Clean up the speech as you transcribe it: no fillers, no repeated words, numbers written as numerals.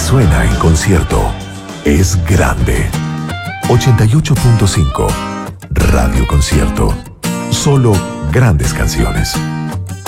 suena en concierto es grande. 88.5 Radio Concierto. Solo grandes canciones.